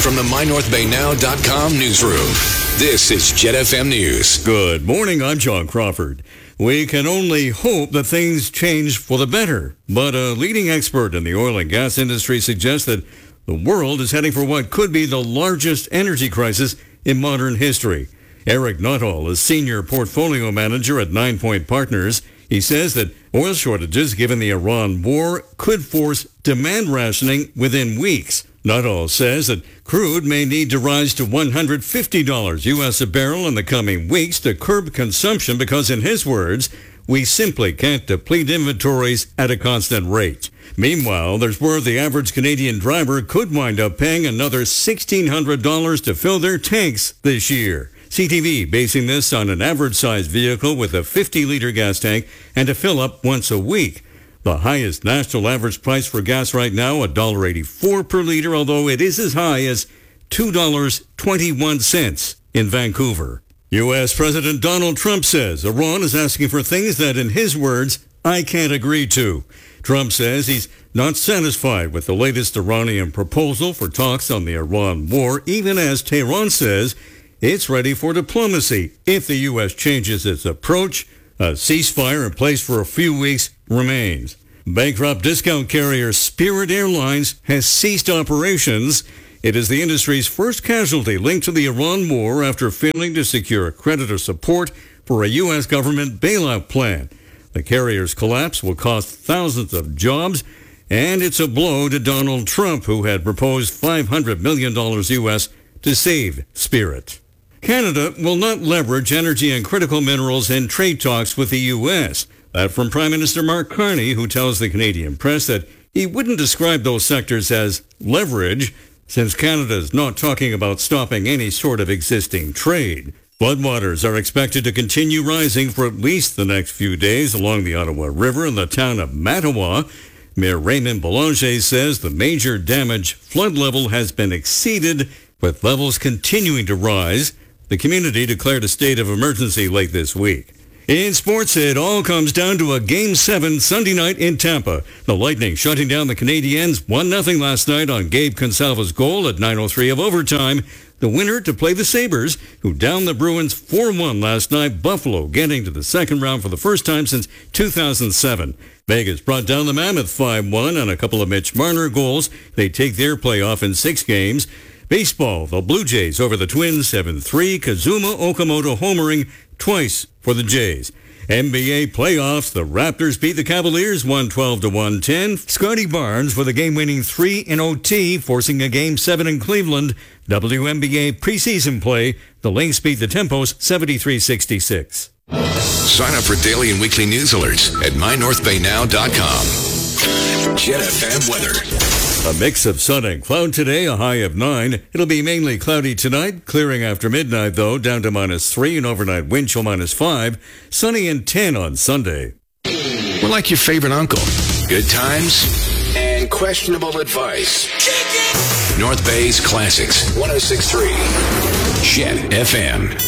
from the MyNorthBayNow.com newsroom, this is Jet FM News. Good morning, I'm John Crawford. We can only hope that things change for the better, but a leading expert in the oil and gas industry suggests that the world is heading for what could be the largest energy crisis in modern history. Eric Nuttall is senior portfolio manager at 9 Point Partners. He says that oil shortages, given the Iran war, could force demand rationing within weeks. Nuttall says that crude may need to rise to $150 U.S. a barrel in the coming weeks to curb consumption because, in his words, we simply can't deplete inventories at a constant rate. Meanwhile, there's word the average Canadian driver could wind up paying another $1,600 to fill their tanks this year. CTV basing this on an average-sized vehicle with a 50-liter gas tank and a fill-up once a week. The highest national average price for gas right now, $1.84 per liter, although it is as high as $2.21 in Vancouver. U.S. President Donald Trump says Iran is asking for things that, in his words, I can't agree to. Trump says he's not satisfied with the latest Iranian proposal for talks on the Iran war, even as Tehran says it's ready for diplomacy if the U.S. changes its approach. A ceasefire in place for a few weeks remains. Bankrupt discount carrier Spirit Airlines has ceased operations. It is the industry's first casualty linked to the Iran war after failing to secure creditor support for a U.S. government bailout plan. The carrier's collapse will cost thousands of jobs, and it's a blow to Donald Trump, who had proposed $500 million U.S. to save Spirit. Canada will not leverage energy and critical minerals in trade talks with the U.S. That from Prime Minister Mark Carney, who tells the Canadian press that he wouldn't describe those sectors as leverage, since Canada is not talking about stopping any sort of existing trade. Floodwaters are expected to continue rising for at least the next few days along the Ottawa River in the town of Mattawa. Mayor Raymond Boulanger says the major damage flood level has been exceeded, with levels continuing to rise. The community declared a state of emergency late this week. In sports, it all comes down to a Game 7 Sunday night in Tampa. The Lightning shutting down the Canadiens 1-0 last night on Gabe Consalva's goal at 9:03 of overtime. The winner to play the Sabres, who downed the Bruins 4-1 last night. Buffalo getting to the second round for the first time since 2007. Vegas brought down the Mammoth 5-1 on a couple of Mitch Marner goals. They take their playoff in 6 games. Baseball, the Blue Jays over the Twins 7-3. Kazuma Okamoto homering twice for the Jays. NBA playoffs, the Raptors beat the Cavaliers 112-110. Scotty Barnes for the game-winning 3 in OT, forcing a Game 7 in Cleveland. WNBA preseason play, the Lynx beat the Tempos 73-66. Sign up for daily and weekly news alerts at MyNorthBayNow.com. Jet FM weather. A mix of sun and cloud today, a high of 9. It'll be mainly cloudy tonight, clearing after midnight, though, down to -3, and overnight wind chill -5. Sunny and 10 on Sunday. We're like your favorite uncle. Good times and questionable advice. North Bay's Classics, 106.3. Jet FM.